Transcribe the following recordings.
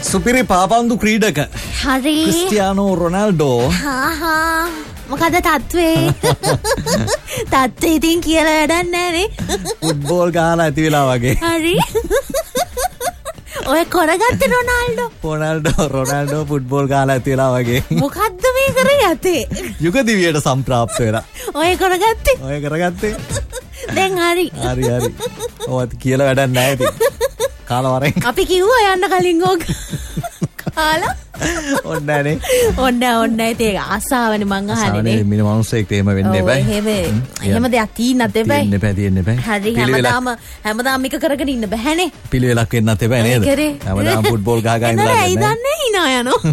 සුපිරි පාපන්දු ක්‍රීඩක හරි ක්‍රිස්ටියානෝ රොනාල්ඩෝ. මොකද තත්ත්වේ? තත්ත්වේ ඉතින් කියලා වැඩක් නැනේ. ෆුට්බෝල් ගහලා ඇති වෙලා වගේ. හරි. ඔය කරගත්තේ රොනාල්ඩෝ ෆුට්බෝල් ගහලා ඇති වෙලා වගේ. මොකද්ද මේ කරේ යතේ? යුග දිවියට සම්ප්‍රාප්ත වෙලා. ඔය කරගත්තේ. දැන් හරි. ඔවත් කියලා වැඩක් නැහැ ඉතින්. කාලා වරෙන්. අපි කිව්වා යන්න කලින් ඕක. කාලා. ඔන්නනේ. ඔන්න ඒක ආසාවනේ මං අහන්නේ නේ. මින මිනිස්සෙක් එහෙම වෙන්න එපා. එහෙම දෙයක් තියෙන්නත් එපා. තියෙන්න එපා. හරි හැමදාම එක කරගෙන ඉන්න බෑනේ. පිළිවෙලක් වෙන්නත් එපා නේද? හැමදාම ෆුට්බෝල් ගහ ගන්න ඉඳලා. නෑ ඉදන්නේ hina යනවා.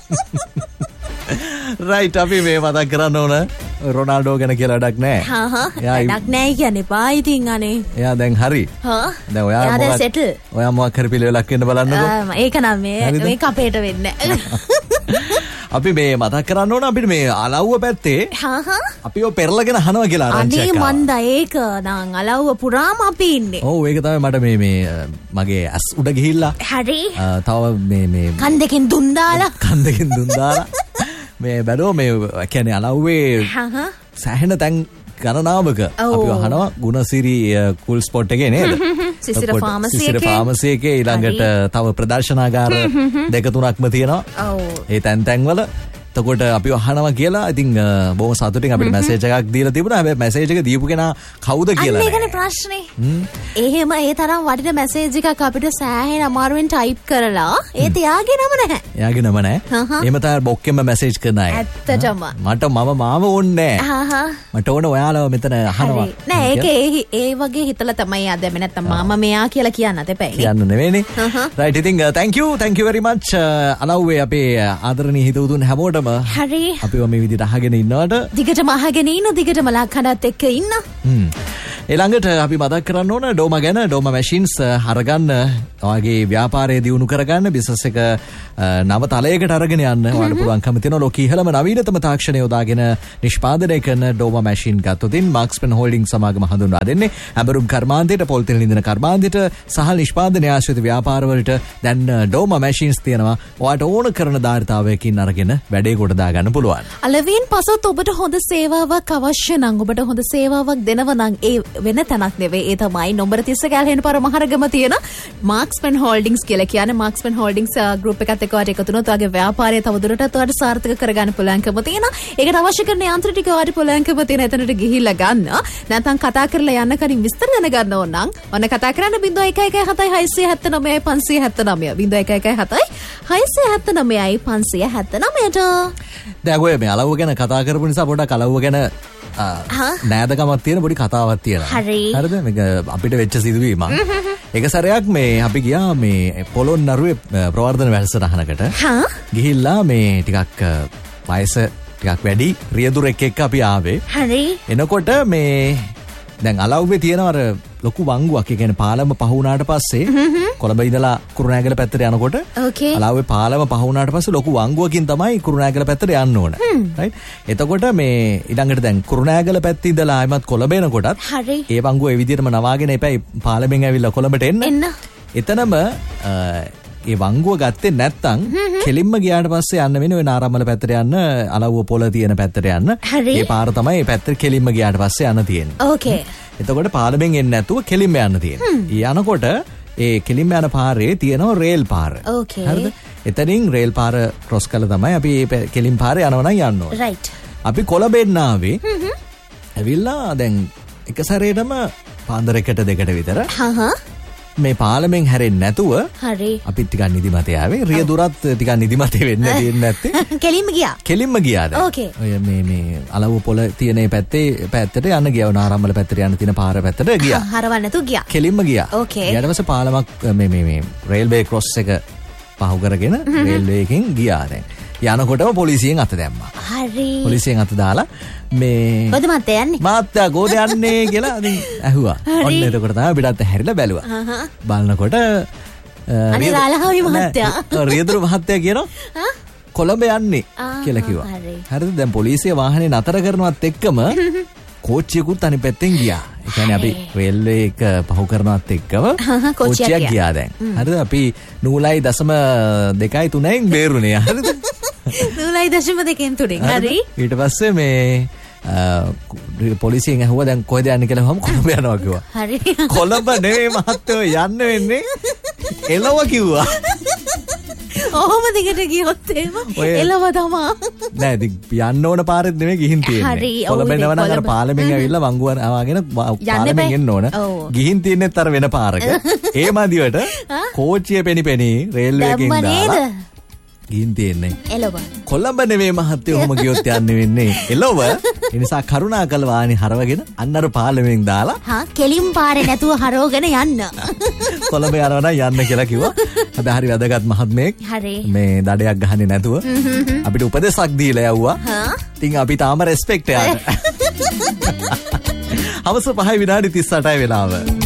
රයිට් අපි මේ මතක් කරන්න ඕන රොනාල්ඩෝ ගැන කියලා වැඩක් නෑ. වැඩක් නෑ කියන්නේ බා ඉතින් අනේ. එයා දැන් හරි. දැන් ඔයා මොකක් හරි පිළිවෙලක් වෙන්න බලන්නකෝ. ඒක නම් මේ කපේට වෙන්නේ අපි මේ මතක් කරන්න ඕන අපිට මේ අලව්ව පැත්තේ අපි ඔය පෙරලගෙන අහනවා කියලා ආරංචියක් ආවා. අනේ මන්ද ඒක නම් අලව්ව පුරාම අපි ඉන්නේ. ඔව් ඒක තමයි මට මේ මගේ ඇස් උඩ ගිහිල්ලා. හරි. තව මේ කන් දෙකෙන් දුන් දාලා මේ බැලුව මේ කියන්නේ අලව්වේ සෑහෙන තැන් ගණනාවක අපි අහනවා ගුණසිරි කුල් ස්පොට් එකේ නේද? සිසිර ෆාමසි එකේ ඊළඟට තව ප්‍රදර්ශනාගාර දෙක තුනක්ම තියෙනවා. ඔව්. ඒ තැන් වල එතකොට අපි අහනවා කියලා ඉතින් බොහොම සතුටින් අපිට මැසේජ් එකක් දීලා තිබුණා. හැබැයි මැසේජ් එක දීපු කෙනා කවුද කියලා නෑ. ඒකනේ ප්‍රශ්නේ. එහෙම ඒ තරම් වටින මැසේජ් එකක් අපිට සෑහෙන අමාරුවෙන් ටයිප් කරලා ඒත් එයාගේ නම නැහැ. එහෙම තමයි බොක්කෙම මැසේජ් කරන අය. ඇත්තටම. මට මාව ඕනේ නෑ. මට ඕන ඔයාලව මෙතන අහනවා. නෑ ඒක ඒ වගේ හිතලා තමයි ආදෙම නැත්තම් මාම මෙයා කියලා කියන්නත් එපා. කියන්න නෙවෙයිනේ. රයිට් ඉතින් thank you very much අලව්වේ අපේ ආදරණීය හිතවතුන් හැමෝටම හරි. අපිව මේ විදිහට අහගෙන ඉන්නවට දිගටම අහගෙන ඉන්න දිගටම ලක්කඩත් එක්ක ඉන්න. ඊළඟට අපි මතක් කරන්න ඕන ඩෝමා ගැන. ඩෝමා මැෂින්ස් අරගන්න ඔයගේ ව්‍යාපාරය දියුණු කරගන්න බිස්නස් එක නව තලයකට අරගෙන යන්න ඔයාලට පුළුවන්කම තියෙනවා. ලෝක ඉහළම නවීනතම තාක්ෂණය යොදාගෙන නිෂ්පාදනය කරන ඩෝමා මැෂින් ගත්තොතින් මාක්ස්පන් හෝල්ඩින් සමාගම හඳුන්වා දෙන්නේ හැඹරුම් කර්මාන්තයට පොල් තෙල් ඉන්ධන කර්මාන්තයට සහ නිෂ්පාදනය ආශ්‍රිත ව්‍යාපාරවලට දැන් ඩෝමා මැෂින්ස් තියෙනවා. ඔයාලට ඕන කරන ධාරිතාවයකින් අරගෙන වැඩේ කොට දාගන්න පුළුවන්. අලවින් පසුත් ඔබට හොඳ සේවාවක් අවශ්‍ය නම් ඔබට හොඳ සේවාවක් දෙනව නම් ඒ වෙන තැනක් නෙවෙයි. ඒ තමයි නම්බර 30 ගෑල්හෙන පාර මහරගම තියෙන මාක්ස්පන් හෝල්ඩින්ග්ස් කියලා කියන්නේ. මාක්ස්පන් හෝල්ඩින්ග්ස් ගෲප් එකත් එක්ක ඔයාලට එකතු වුණොත් ඔයාගේ ව්‍යාපාරය තවදුරටත් ඔයාලට සාර්ථක කරගන්න පුළුවන්කම තියෙනවා. ඒකට අවශ්‍ය කරන යන්ත්‍ර ටික ඔයාලට පුළුවන්කම තියෙන එතනට ගිහිල්ලා ගන්න. නැත්නම් කතා කරලා යන්න කලින් විස්තර දැනගන්න ඕන නම් ඔන්න කතා කරන්න 0117 579 දැන් ඔය මේ අලව්ව ගැන කතා කරපු නිසා පොඩක් අලව්ව ගැන නෑදකමක් තියෙන පොඩි කතාවක් තියෙනවා. හරිද? මේක අපිට වෙච්ච සිදුවීමක්. එක සැරයක් මේ අපි ගියා මේ පොළොන්නරුවේ ප්‍රවර්ධන වැඩසටහනකට. ගිහිල්ලා මේ ටිකක් වයස ටිකක් වැඩි රියදුරෙක් එක්ක අපි ආවේ. හරි. එනකොට මේ දැන් අලව්වේ තියෙන අර ලොකු වංගුවක්. ඒ කියන්නේ පාලම පහ වුණාට පස්සේ කොළඹ ඉඳලා කුරුණෑගල පැත්තට යනකොට අලව්වේ පාලම පහ වුණාට පස්සේ ලොකු වංගුවකින් තමයි කුරුණෑගල පැත්තට යන්න ඕන. රයිට්. එතකොට මේ ඊළඟට දැන් කුරුණෑගල පැත්තේ ඉඳලා ආයමත් කොළඹ එනකොටත් ඒ වංගුව ඒ විදිහටම නවාගෙන එපැයි පාලමෙන් ඇවිල්ලා කොළඹට එන්න. එතනම ඒ වංගුව ගත්තේ නැත්තම් කෙලින්ම ගියාට පස්සේ යන්න වෙන නාරම්මල පැත්තට යන්න අලව්ව පොළ තියෙන පැත්තට යන්න. ඒ පාර තමයි ඒ පැත්තට කෙලින්ම ගියාට පස්සේ යන්න තියෙන්නේ. ඕකේ. එතකොට පාලමෙන් එන්නේ නැතුව කෙලින්ම යන්න තියෙන්නේ. යනකොට ඒ කෙලින්ම යන පාරේ තියෙනවා රේල් පාර. හරිද? එතනින් රේල් පාර ක්‍රොස් කරලා තමයි අපි මේ කෙලින් පාරේ යනවා නම් යන්න ඕනේ. රයිට්. අපි කොළඹෙන් ආවේ. ඇවිල්ලා දැන් එක සැරේටම පාන්දර 1-2ට විතර. මේ පාලමෙන් හැරෙන්නේ නැතුව අපි ටිකක් නිදිමත යාවේ. රියදුරත් ටිකක් නිදිමත වෙන්න දෙන්නේ නැත්තේ. කෙලින්ම ගියාද? ඔය මේ අලව්ව පොළ තියෙන මේ පැත්තට යන්න ගියා. නාරම්මල පැත්තට යන්න තියෙන පාර පැත්තට ගියා. හරවන්න නැතුව ගියා. කෙලින්ම ගියා. ඊට පස්සේ පාලමක් මේ රේල්වේ ක්‍රොස් එක පහු කරගෙන රේල්වේ එකෙන් ගියා දැන්. යනකොටම පොලිසියෙන් අත දැම්මා. හරි. පොලිසියෙන් අත දාලා මේ කොහෙද මත්තයා යන්නේ? මාත්‍යා ගෝද යන්නේ කියලා ඉතින් ඇහුවා. ඔන්න එතකොට තමයි පිටත් හැරිලා බැලුවා. බලනකොට අනේ රාලහාමි මහත්තයා රියදුරු මහත්තයා කියනවා කොළඹ යන්නේ කියලා කිව්වා. හරිද? දැන් පොලිසිය වාහනේ නතර කරනවත් එක්කම කෝච්චියකුත් අනිත් පැත්තෙන් ගියා. ඒ කියන්නේ අපි රේල්වේ එක පහු කරනවත් එක්කම කොච්චියක් ගියා දැන්. හරිද? අපි 0.2යි 3යින් බේරුනේ. හරිද? 0.2කින් 3ින්. හරි. ඊට පස්සේ මේ පොලිසියෙන් ඇහුවා දැන් කොහෙද යන්නේ කියලා. වහම කොළඹ යනවා කිව්වා. හරි. කොළඹ නෙවෙයි මහත්තයෝ යන්න වෙන්නේ. එළව කිව්වා. ඔහොම දිගට ගියොත් එහෙම එළව තමා. නෑ ඉතින් යන්න ඕන පාරෙත් නෙමෙයි ගිහින් තියෙන්නේ. කොළඹ එනවා නම් අර පාලමෙන් ඇවිල්ලා වංගුව ආවගෙන පාලමෙන් එන්න ඕන. ගිහින් තියෙන්නේත් අර වෙන පාරක. ඒ මදිවට කෝච්චිය පෙනිපෙනී රේල්වේ එකෙන් දාලා ගිහින් තියෙන්නේ. එළව. කොළඹ නෙමෙයි මහත්තයෝ ඔහොම ගියොත් යන්න වෙන්නේ. එළව. ඒ නිසා කරුණාකර වාහනේ හරවගෙන අන්න අර පාලමෙන් දාලා කෙලින් පාරේ නැතුව හරවගෙන යන්න. කොළඹ යනවා නම් යන්න කියලා කිව්වා. හැබැයි හරි වැදගත් මහත්මයෙක්. මේ දඩයක් ගහන්නේ නැතුව අපිට උපදෙසක් දීලා යවුවා. ඉතින් අපි තාම රෙස්පෙක්ට් එයාට. හවස 5:38 වෙලාව.